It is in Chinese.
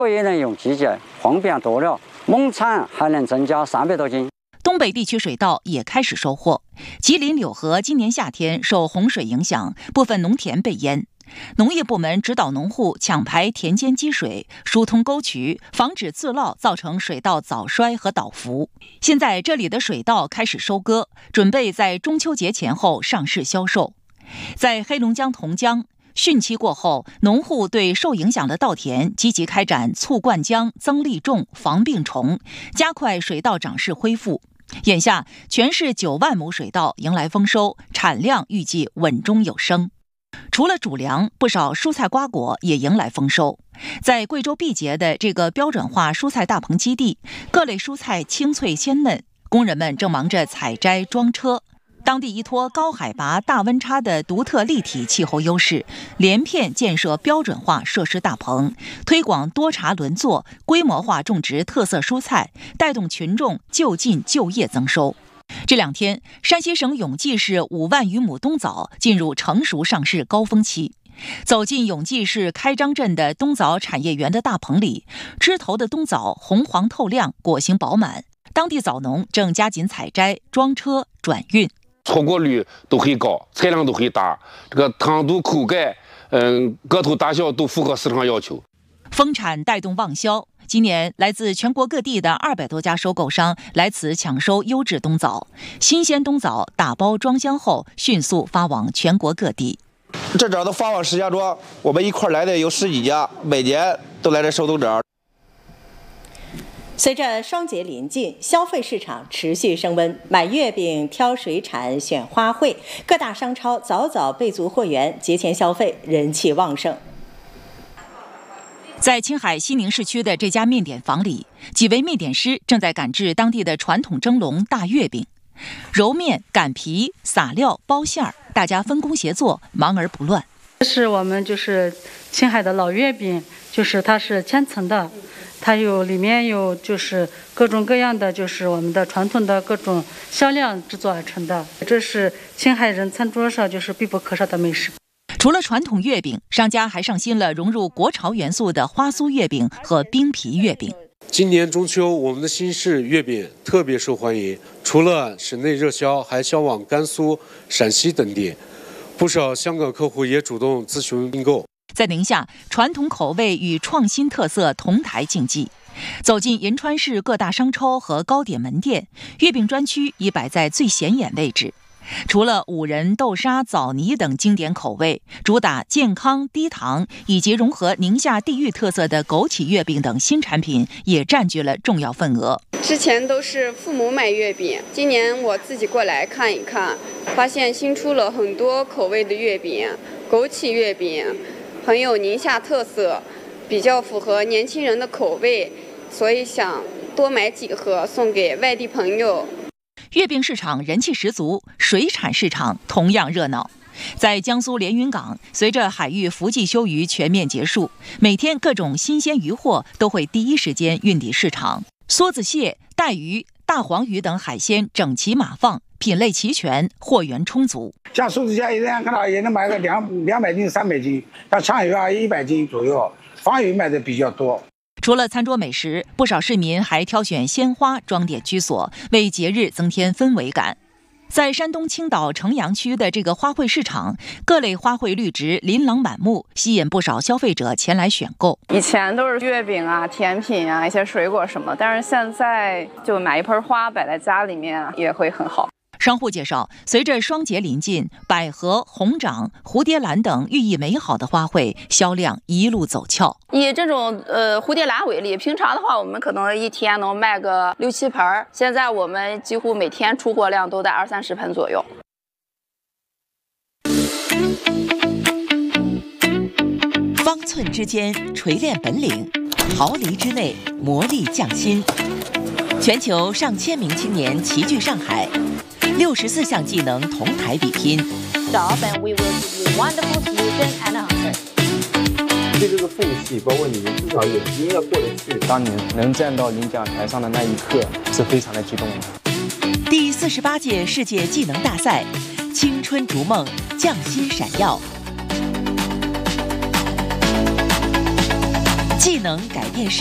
也能用机器，方便多了，亩产还能增加300多斤。 东北地区水稻也开始收获。吉林柳河今年夏天受洪水影响，部分农田被淹。农业部门指导农户抢排田间积水，疏通沟渠，防止自涝造成水稻早衰和倒伏。现在这里的水稻开始收割，准备在中秋节前后上市销售。在黑龙江同江，汛期过后，农户对受影响的稻田积极开展促灌浆、增粒种、防病虫，加快水稻长势恢复。眼下，全市9万亩水稻迎来丰收，产量预计稳中有升。除了主粮，不少蔬菜瓜果也迎来丰收。在贵州毕节的这个标准化蔬菜大棚基地，各类蔬菜清脆鲜嫩，工人们正忙着采摘装车。当地依托高海拔、大温差的独特立体气候优势，连片建设标准化设施大棚，推广多茬轮作，规模化种植特色蔬菜，带动群众就近就业增收。这2天，山西省永济市5万余亩冬枣进入成熟上市高峰期。走进永济市开张镇的冬枣产业园的大棚里，枝头的冬枣红黄透亮，果形饱满。当地枣农正加紧采摘、装车、转运。 出果率都很高，产量都很大，这个糖度、口感，个头大小都符合市场要求。 丰产带动旺销，今年来自全国各地的200多家收购商来此抢收优质冬枣，新鲜冬枣打包装箱后迅速发往全国各地。 这枣都发往石家庄，我们一块来的有10几家，每年都来这收冬枣。 随着双节临近，消费市场持续升温，买月饼、挑水产、选花卉，各大商超早早备足货源，节前消费人气旺盛。 在青海西宁市区的这家面点房里，几位面点师正在赶制当地的传统蒸笼大月饼，揉面、擀皮、撒料、包馅儿，大家分工协作，忙而不乱。 这是我们青海的老月饼，它是千层的。它里面有各种各样的我们的传统的各种香料制作而成的，这是青海人餐桌上必不可少的美食。 除了传统月饼，商家还上新了融入国潮元素的花酥月饼和冰皮月饼。 今年中秋，我们的新式月饼特别受欢迎，除了省内热销，还销往甘肃、陕西等地，不少香港客户也主动咨询订购。 在宁夏，传统口味与创新特色同台竞技。走进银川市各大商超和糕点门店，月饼专区已摆在最显眼位置。除了五仁、豆沙、枣泥等经典口味，主打健康低糖以及融合宁夏地域特色的枸杞月饼等新产品也占据了重要份额。 之前都是父母买月饼，今年我自己过来看一看，发现新出了很多口味的月饼，枸杞月饼很有宁夏特色，比较符合年轻人的口味，所以想多买几盒送给外地朋友。 月饼市场人气十足，水产市场同样热闹。在江苏连云港，随着海域伏季休渔全面结束，每天各种新鲜渔货都会第一时间运抵市场。梭子蟹、带鱼、大黄鱼等海鲜整齐码放，品类齐全，货源充足。 像梭子蟹一天看到也能买个200斤、300斤，像鲳鱼100斤左右，黄鱼卖的比较多。 除了餐桌美食，不少市民还挑选鲜花装点居所，为节日增添氛围感。在山东青岛城阳区的这个花卉市场，各类花卉绿植琳琅满目，吸引不少消费者前来选购。 以前都是月饼啊、甜品啊、一些水果什么，但是现在就买一盆花摆在家里面也会很好。 商户介绍，随着双节临近，百合、红掌、蝴蝶兰等寓意美好的花卉销量一路走俏。 以这种蝴蝶兰为例，平常的话我们可能一天能卖个6、7盆，现在我们几乎每天出货量都在20、30盆左右。 方寸之间锤炼本领，毫厘之内磨砺匠心。全球上千名青年齐聚上海，64项技能同台比拼。 Stop and we will give you wonderful solution and answer。 对这个缝隙，包括你们至少眼睛要过得去。 当年能站到领奖台上的那一刻，是非常的激动的。 第48届世界技能大赛，青春逐梦，匠心闪耀。 技能改变